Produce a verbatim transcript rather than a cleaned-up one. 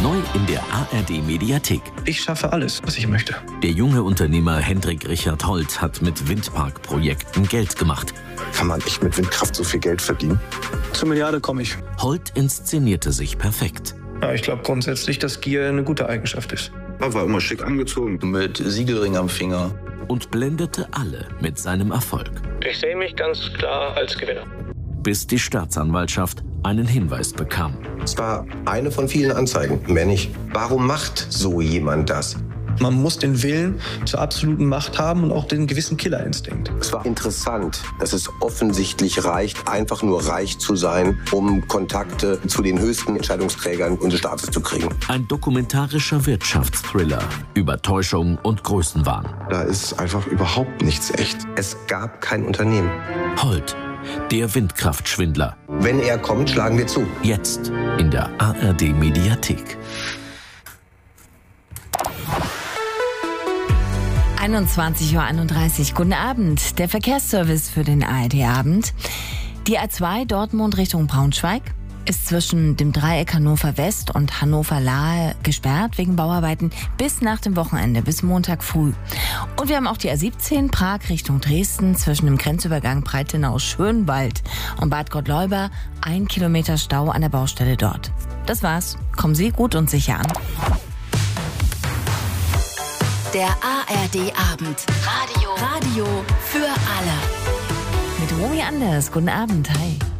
Neu in der A R D-Mediathek. Ich schaffe alles, was ich möchte. Der junge Unternehmer Hendrik Richard Holt hat mit Windparkprojekten Geld gemacht. Kann man echt mit Windkraft so viel Geld verdienen? Zur Milliarde komme ich. Holt inszenierte sich perfekt. Ja, ich glaube grundsätzlich, dass Gier eine gute Eigenschaft ist. Er war immer schick angezogen, mit Siegelring am Finger. Und blendete alle mit seinem Erfolg. Ich sehe mich ganz klar als Gewinner. Bis die Staatsanwaltschaft einen Hinweis bekam. Es war eine von vielen Anzeigen, mehr nicht. Warum macht so jemand das? Man muss den Willen zur absoluten Macht haben und auch den gewissen Killerinstinkt. Es war interessant, dass es offensichtlich reicht, einfach nur reich zu sein, um Kontakte zu den höchsten Entscheidungsträgern unseres Staates zu kriegen. Ein dokumentarischer Wirtschaftsthriller über Täuschung und Größenwahn. Da ist einfach überhaupt nichts echt. Es gab kein Unternehmen. Holt, der Windkraftschwindler. Wenn er kommt, schlagen wir zu. Jetzt in der A R D-Mediathek. einundzwanzig Uhr einunddreißig. Guten Abend. Der Verkehrsservice für den A R D-Abend. Die A zwei Dortmund Richtung Braunschweig ist zwischen dem Dreieck Hannover West und Hannover-Lahe gesperrt wegen Bauarbeiten bis nach dem Wochenende, bis Montag früh. Und wir haben auch die A siebzehn Prag Richtung Dresden zwischen dem Grenzübergang Breitenau-Schönwald und Bad Gottleuba. Ein Kilometer Stau an der Baustelle dort. Das war's. Kommen Sie gut und sicher an. Der A R D-Abend. Radio. Radio für alle. Mit Romy Anders. Guten Abend. Hi.